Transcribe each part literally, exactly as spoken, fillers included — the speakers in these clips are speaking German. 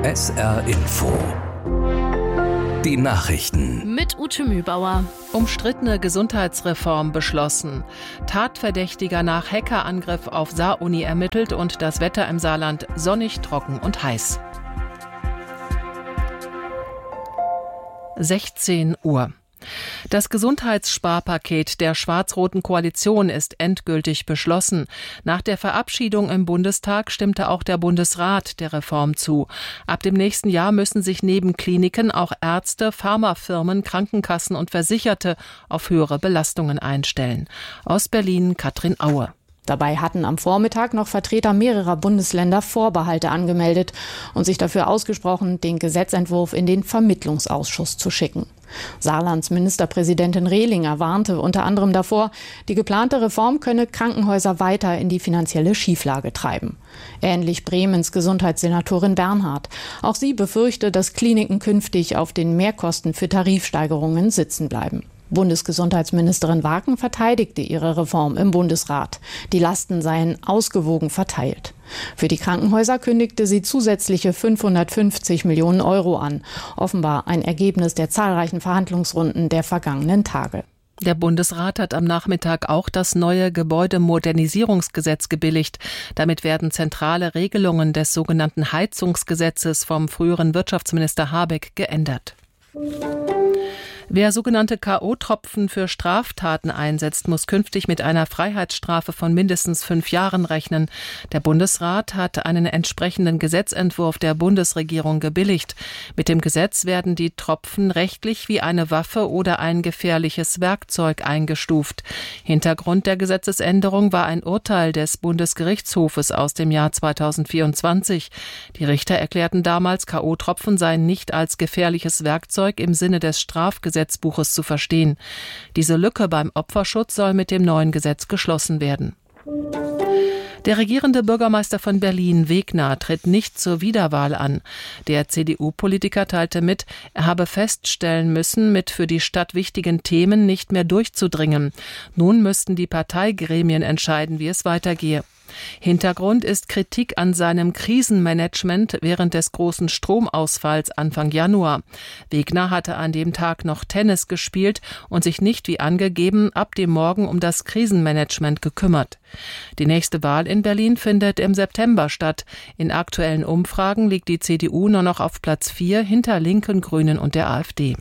S R Info. Die Nachrichten. Mit Ute Mühlbauer. Umstrittene Gesundheitsreform beschlossen. Tatverdächtiger nach Hackerangriff auf Saar-Uni ermittelt und das Wetter im Saarland sonnig, trocken und heiß. sechzehn Uhr. Das Gesundheitssparpaket der schwarz-roten Koalition ist endgültig beschlossen. Nach der Verabschiedung im Bundestag stimmte auch der Bundesrat der Reform zu. Ab dem nächsten Jahr müssen sich neben Kliniken auch Ärzte, Pharmafirmen, Krankenkassen und Versicherte auf höhere Belastungen einstellen. Aus Berlin Katrin Aue. Dabei hatten am Vormittag noch Vertreter mehrerer Bundesländer Vorbehalte angemeldet und sich dafür ausgesprochen, den Gesetzentwurf in den Vermittlungsausschuss zu schicken. Saarlands Ministerpräsidentin Rehlinger warnte unter anderem davor, die geplante Reform könne Krankenhäuser weiter in die finanzielle Schieflage treiben. Ähnlich Bremens Gesundheitssenatorin Bernhard. Auch sie befürchte, dass Kliniken künftig auf den Mehrkosten für Tarifsteigerungen sitzen bleiben. Bundesgesundheitsministerin Waken verteidigte ihre Reform im Bundesrat. Die Lasten seien ausgewogen verteilt. Für die Krankenhäuser kündigte sie zusätzliche fünfhundertfünfzig Millionen Euro an. Offenbar ein Ergebnis der zahlreichen Verhandlungsrunden der vergangenen Tage. Der Bundesrat hat am Nachmittag auch das neue Gebäudemodernisierungsgesetz gebilligt. Damit werden zentrale Regelungen des sogenannten Heizungsgesetzes vom früheren Wirtschaftsminister Habeck geändert. Wer sogenannte K O-Tropfen für Straftaten einsetzt, muss künftig mit einer Freiheitsstrafe von mindestens fünf Jahren rechnen. Der Bundesrat hat einen entsprechenden Gesetzentwurf der Bundesregierung gebilligt. Mit dem Gesetz werden die Tropfen rechtlich wie eine Waffe oder ein gefährliches Werkzeug eingestuft. Hintergrund der Gesetzesänderung war ein Urteil des Bundesgerichtshofes aus dem Jahr zweitausendvierundzwanzig. Die Richter erklärten damals, K O-Tropfen seien nicht als gefährliches Werkzeug im Sinne des Strafgesetzbuches Gesetzbuches zu verstehen. Diese Lücke beim Opferschutz soll mit dem neuen Gesetz geschlossen werden. Der regierende Bürgermeister von Berlin, Wegner, tritt nicht zur Wiederwahl an. Der C D U-Politiker teilte mit, er habe feststellen müssen, mit für die Stadt wichtigen Themen nicht mehr durchzudringen. Nun müssten die Parteigremien entscheiden, wie es weitergehe. Hintergrund ist Kritik an seinem Krisenmanagement während des großen Stromausfalls Anfang Januar. Wegner hatte an dem Tag noch Tennis gespielt und sich nicht wie angegeben ab dem Morgen um das Krisenmanagement gekümmert. Die nächste Wahl in Berlin findet im September statt. In aktuellen Umfragen liegt die C D U nur noch auf Platz vier hinter Linken, Grünen und der AfD.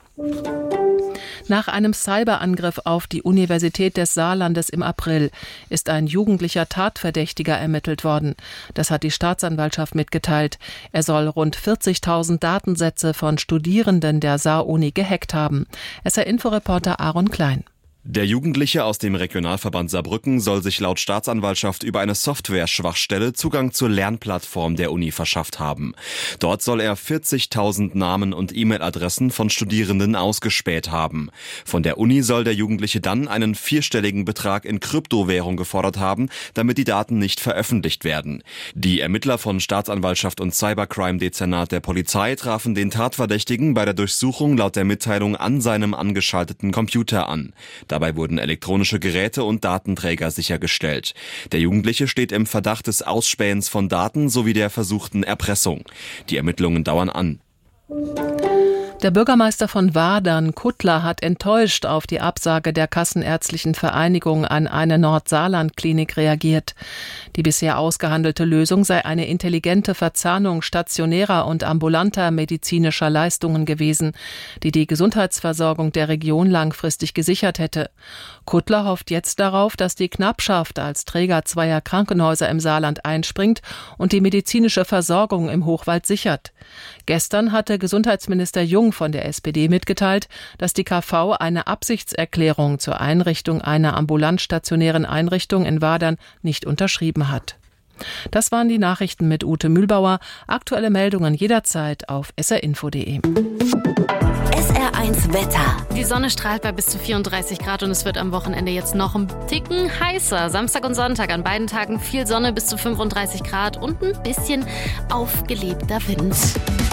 Nach einem Cyberangriff auf die Universität des Saarlandes im April ist ein jugendlicher Tatverdächtiger ermittelt worden. Das hat die Staatsanwaltschaft mitgeteilt. Er soll rund vierzigtausend Datensätze von Studierenden der Saar-Uni gehackt haben. S R-Inforeporter Aaron Klein. Der Jugendliche aus dem Regionalverband Saarbrücken soll sich laut Staatsanwaltschaft über eine Software-Schwachstelle Zugang zur Lernplattform der Uni verschafft haben. Dort soll er vierzigtausend Namen und E-Mail-Adressen von Studierenden ausgespäht haben. Von der Uni soll der Jugendliche dann einen vierstelligen Betrag in Kryptowährung gefordert haben, damit die Daten nicht veröffentlicht werden. Die Ermittler von Staatsanwaltschaft und Cybercrime-Dezernat der Polizei trafen den Tatverdächtigen bei der Durchsuchung laut der Mitteilung an seinem angeschalteten Computer an. Dabei wurden elektronische Geräte und Datenträger sichergestellt. Der Jugendliche steht im Verdacht des Ausspähens von Daten sowie der versuchten Erpressung. Die Ermittlungen dauern an. Der Bürgermeister von Wadern, Kuttler, hat enttäuscht auf die Absage der Kassenärztlichen Vereinigung an eine Nordsaarland-Klinik reagiert. Die bisher ausgehandelte Lösung sei eine intelligente Verzahnung stationärer und ambulanter medizinischer Leistungen gewesen, die die Gesundheitsversorgung der Region langfristig gesichert hätte. Kuttler hofft jetzt darauf, dass die Knappschaft als Träger zweier Krankenhäuser im Saarland einspringt und die medizinische Versorgung im Hochwald sichert. Gestern hatte Gesundheitsminister Jung von der S P D mitgeteilt, dass die K V eine Absichtserklärung zur Einrichtung einer ambulant-stationären Einrichtung in Wadern nicht unterschrieben hat. Das waren die Nachrichten mit Ute Mühlbauer. Aktuelle Meldungen jederzeit auf s r info punkt d e. S R eins Wetter. Die Sonne strahlt bei bis zu vierunddreißig Grad und es wird am Wochenende jetzt noch ein Ticken heißer. Samstag und Sonntag an beiden Tagen viel Sonne bis zu fünfunddreißig Grad und ein bisschen aufgelebter Wind.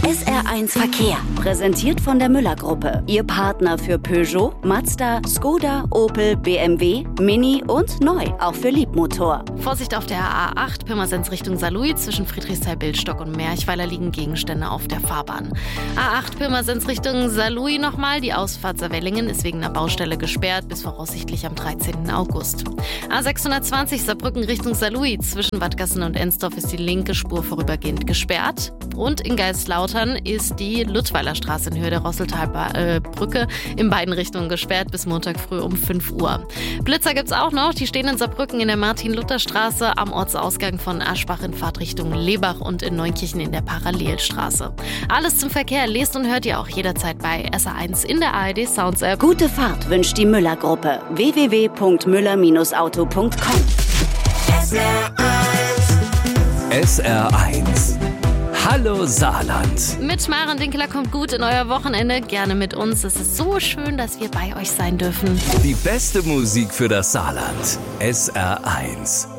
S R eins Verkehr, präsentiert von der Müller-Gruppe. Ihr Partner für Peugeot, Mazda, Skoda, Opel, B M W, Mini und neu, auch für Liebmotor. Vorsicht auf der A acht, Pirmasens Richtung Saarlouis. Zwischen Friedrichsthal-Bildstock und Merchweiler liegen Gegenstände auf der Fahrbahn. A acht, Pirmasens Richtung Saarlouis nochmal. Die Ausfahrt Saarwellingen ist wegen einer Baustelle gesperrt bis voraussichtlich am dreizehnten August. A sechshundertzwanzig, Saarbrücken Richtung Saarlouis. Zwischen Wattgassen und Ensdorf ist die linke Spur vorübergehend gesperrt. Und in Geistlautern ist die Luttweiler Straße in Höhe der Rosseltalbrücke in beiden Richtungen gesperrt bis Montag früh um fünf Uhr. Blitzer gibt's auch noch. Die stehen in Saarbrücken in der Martin-Luther-Straße, am Ortsausgang von Aschbach in Fahrtrichtung Lebach und in Neunkirchen in der Parallelstraße. Alles zum Verkehr lest und hört ihr auch jederzeit bei S R eins in der A R D Sounds App. Gute Fahrt wünscht die Müller-Gruppe. w w w punkt müller auto punkt com. S R eins. S R eins. Hallo Saarland. Mit Maren Dinkeler kommt gut in euer Wochenende. Gerne mit uns. Es ist so schön, dass wir bei euch sein dürfen. Die beste Musik für das Saarland. S R eins.